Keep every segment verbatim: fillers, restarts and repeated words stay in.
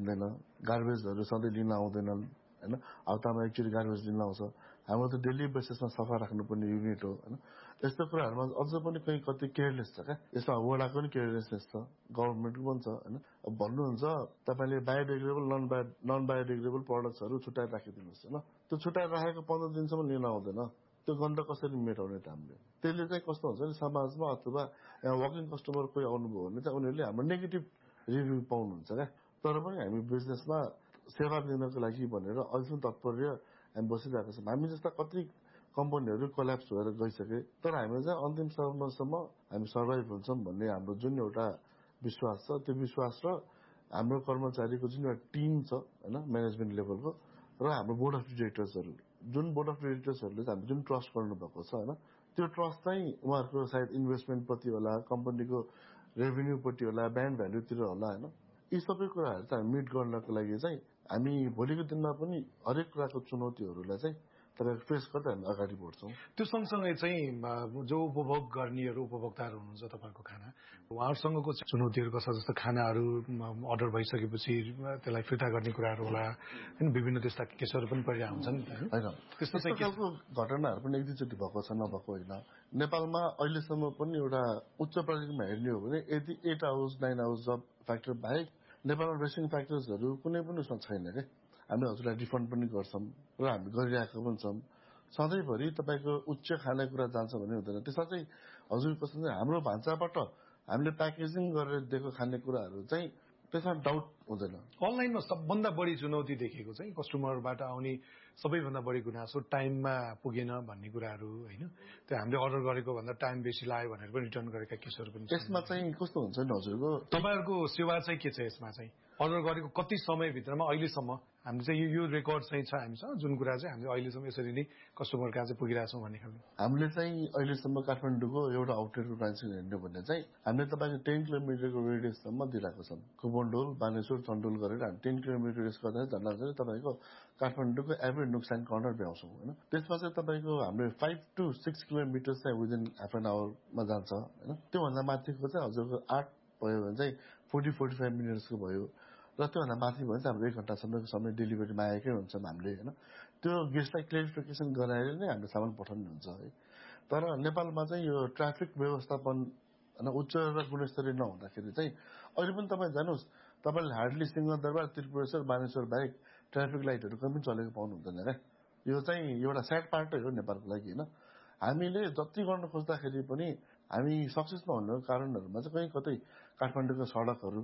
हुँदैन, गार्बेजहरू सधैँ लिन आउँदैनन् हैन, हप्तामा एकचोटि गार्बेज लिन आउँछ। हाम्रो त डेली बेसिसमा सफा राख्नुपर्ने युनिट हो हैन। यस्तो कुराहरूमा अझ पनि कहीँ कति केयरलेस छ क्या। यसमा वडाको पनि केयरलेसनेस छ, गभर्मेन्टको पनि छ हैन। अब भन्नुहुन्छ तपाईँले biodegradable non bio non biodegradable प्रडक्ट्सहरू छुट्याएर राखिदिनुहोस् हैन। त्यो छुट्याएर राखेको पन्ध्र दिनसम्म लिन आउँदैन। त्यो गन्ध कसरी मेटाउने त हामीले? त्यसले चाहिँ कस्तो हुन्छ नि समाजमा अथवा वर्किङ कस्टमर कोही आउनुभयो भने चाहिँ उनीहरूले हाम्रो नेगेटिभ रिभ्यू पाउनुहुन्छ क्या। तर पनि हामी बिजनेसमा सेवा दिनको लागि भनेर अहिलेसम्म तत्पर्य हामी बसिरहेको छौँ। हामी जस्ता कति कम्पनीहरू कोल्याप्स भएर गइसके, तर हामी चाहिँ अन्तिम समयसम्म हामी सर्भाइभ हुन्छौँ भन्ने हाम्रो जुन एउटा विश्वास छ, त्यो विश्वास र हाम्रो कर्मचारीको जुन एउटा टिम छ हैन, म्यानेजमेन्ट लेभलको र हाम्रो बोर्ड अफ डिरेक्टर्सहरू, जुन बोर्ड अफ डिरेक्टर्सहरूले चाहिँ हामी जुन ट्रस्ट गर्नुभएको छ हैन, त्यो ट्रस्ट चाहिँ उहाँहरूको सायद इन्भेस्टमेन्टप्रति होला, कम्पनीको रेभेन्यूपट्टि होला, ब्रान्ड भ्यालुतिर होला हैन। यी सबै कुराहरू चाहिँ हामी मिट गर्नको लागि चाहिँ हामी भोलिको दिनमा पनि हरेक कुराको चुनौतीहरूलाई चाहिँ तपाईँको फेस गर्दै हामी अगाडि बढ्छौँ। त्यो सँगसँगै चाहिँ जो उपभोग गर्नेहरू उपभोक्ताहरू हुनुहुन्छ तपाईँको खाना, उहाँहरूसँगको चुनौतीहरू कस्ता, जस्तो खानाहरू अर्डर भइसकेपछि त्यसलाई फिर्ता गर्ने कुराहरू होला होइन, विभिन्न त्यस्ता केसहरू पनि परिरहेको हुन्छ नि होइन। त्यस्तो खालको घटनाहरू पनि एक दुईचोटि भएको छ, नभएको होइन। नेपालमा अहिलेसम्म पनि एउटा उच्च प्रगतिमा हेर्ने हो भने यदि at hours nine hours job factor बाहेक नेपालमा रेसिङ फ्याक्टर्सहरू कुनै पनि उसमा छैन क्या। हामी हजुरलाई रिफन्ड पनि गर्छौँ र हामी गरिरहेको पनि छौँ। सधैँभरि तपाईँको उच्च खानेकुरा जान्छ भने हुँदैन। त्यसमा चाहिँ हजुर कस्तो चाहिँ हाम्रो भान्साबाट हामीले प्याकेजिङ गरेर दिएको खानेकुराहरू चाहिँ त्यसमा डाउट हुँदैन। अनलाइनमा सबभन्दा बढी चुनौती देखेको चाहिँ कस्टमरबाट आउने सबैभन्दा बढी गुनासो टाइममा पुगेन भन्ने कुराहरू होइन, त्यो हामीले अर्डर गरेको भन्दा टाइम बेसी लाग्यो भनेर पनि रिटर्न गरेका केसहरू पनि। यसमा चाहिँ कस्तो हुन्छ नि हजुरको, तपाईँहरूको सेवा चाहिँ के छ यसमा चाहिँ? अर्डर गरेको कति समयभित्रमा अहिलेसम्म हामीले चाहिँ यो रेकर्ड चाहिँ छ हामीसँग, जुन कुरा चाहिँ हामीले अहिलेसम्म यसरी नै कस्टमर कहाँ चाहिँ पुगिरहेको छौँ भन्ने खालको? हामीले चाहिँ अहिलेसम्म काठमाडौँको एउटा आउटलेटको ब्रान्च हेर्नु भने चाहिँ हामीले तपाईँको टेन किलोमिटरको रेडियससम्म दिइरहेको छौँ। कुबोन्डोल, बानेश्वर, चण्डोल गरेर हामी टेन किलोमिटर रेडियस गर्दा झन्डा चाहिँ तपाईँको काठमाडौँको एभ्री नुक्स एन्ड कर्नर भ्याउँछौँ होइन। त्यसमा चाहिँ तपाईँको हाम्रो फाइभ टु सिक्स किलोमिटर चाहिँ विदिन हाफ एन आवरमा जान्छ होइन। त्योभन्दा माथिको चाहिँ हजुरको आठ भयो भने चाहिँ फोर्टी फोर्टी फाइभ मिनट्सको भयो र त्योभन्दा माथि भयो भने चाहिँ हाम्रो एक घन्टासम्मको समय डेलिभरीमा आएकै हुन्छौँ हामीले होइन। त्यो गेस्टलाई क्लियरिफिकेसन गराएर नै हाम्रो सामान पठाउनु हुन्छ है। तर नेपालमा चाहिँ यो ट्राफिक व्यवस्थापन होइन उच्च र गुणस्तरीय नहुँदाखेरि चाहिँ अहिले पनि तपाईँ जानुहोस्, तपाईँले हार्डली सिंहदरबार, त्रिपुरेश्वर, बानेश्वर बाहेक ट्राफिक लाइटहरू कहीँ पनि चलेको पाउनु हुँदैन क्या। यो चाहिँ एउटा स्याड पार्टै हो नेपालको लागि होइन। हामीले जति गर्न खोज्दाखेरि पनि हामी सक्सेस नहुनुको कारणहरूमा चाहिँ कहीँ कतै काठमाडौँको सडकहरू।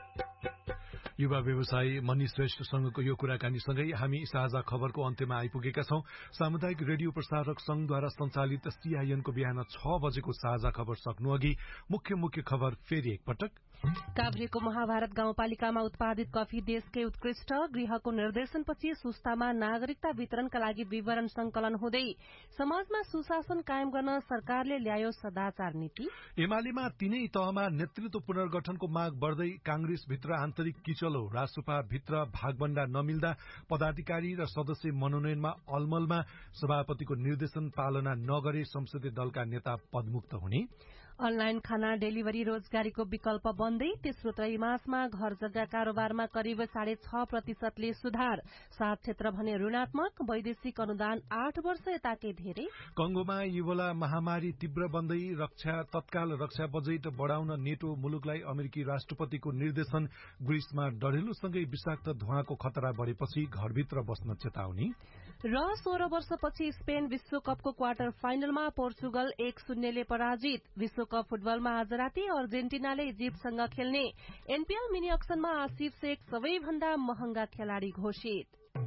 युवा व्यवसायी मनी श्रेष्ठसँगको यो कुराकानीसँगै हामी साझा खबरको अन्त्यमा आइपुगेका छौं। सामुदायिक रेडियो प्रसारक संघद्वारा सञ्चालित सीआईएनको बिहान छ बजेको साझा खबर सक्नु अघि मुख्य मुख्य खबर फेरि एकपटक। काभ्रेको महाभारत गाउँपालिकामा उत्पादित कफी देशकै उत्कृष्ट, गृहको निर्देशनपछि सुस्तामा नागरिकता वितरणका लागि विवरण संकलन हुँदै समाजमा सुशासन कायम गर्न सरकारले ल्यायो सदाचार नीति। एमालेमा तीनै तहमा नेतृत्व पुनर्गठनको माग बढ्दै कांग्रेसभित्र आन्तरिक किचलो, रासुपा भित्र भागबण्डा नमिल्दा पदाधिकारी र सदस्य मनोनयनमा अलमलमा सभापतिको निर्देशन पालना नगरे संसदीय दलका नेता पदमुक्त हुने। अनलाइन खाना डेलिभरी रोजगारीको विकल्प बन्दै तेस्रो त्रैमासमा घर जग्गा कारोबारमा करिब साढे छ प्रतिशतले सुधार, सात क्षेत्र भने ऋणात्मक, वैदेशिक अनुदान आठ वर्ष यताकै धेरै। कंगोमा इबोला महामारी तीव्र बन्दै रक्षा तत्काल रक्षा बजेट बढ़ाउन नेटो मुलुकलाई अमेरिकी राष्ट्रपतिको निर्देशन। ग्रीसमा डढेलुसँगै विषाक्त धुवाँको खतरा बढ़ेपछि घरभित्र बस्न चेतावनी। र सोह्र वर्षपछि स्पेन विश्वकपको क्वार्टर फाइनलमा पोर्चुगल एक शून्यले पराजित। विश्वकप फुटबलमा आज राति अर्जेन्टिनाले इजिप्टसँग खेल्ने। एनपीएल मिनी अक्सनमा आसिफ शेख सबैभन्दा महँगा खेलाड़ी घोषित।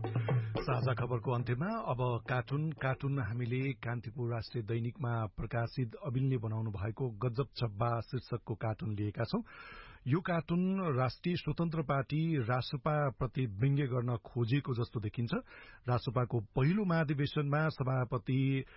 साझा खबरको अन्त्यमा अब कार्टुन कार्टुन हामीले कान्तिपुर राष्ट्रिय दैनिकमा प्रकाशित अबिलले बनाउनु भएको गजब छब्बा शीर्षकको कार्टुन लिएका छौं। यो कार्टुन राष्ट्रिय स्वतन्त्र पार्टी रासपा प्रति व्यङ्ग्य गर्न खोजिएको जस्तो देखिन्छ। रासपाको पहिलो महाधिवेशनमा सभापति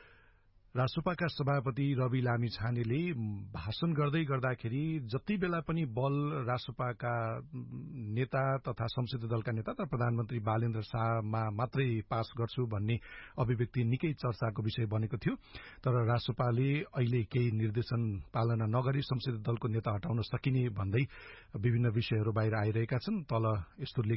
रासपाका सभापति रवि लामिछानेले भाषण गर्दै गर्दाखेरि जति बेला पनि बल रासपाका नेता तथा संसदीय दलका नेता तथा प्रधानमन्त्री बालेन्द्र शाहमा मात्रै पास गर्छु भन्ने अभिव्यक्ति निकै चर्चाको विषय बनेको थियो। तर रासपाले अहिले केही निर्देशन पालना नगरी संसदीय दलको नेता हटाउन सकिने भन्दै विभिन्न विषयहरू बाहिर आइरहेका छन्। तल यस्तो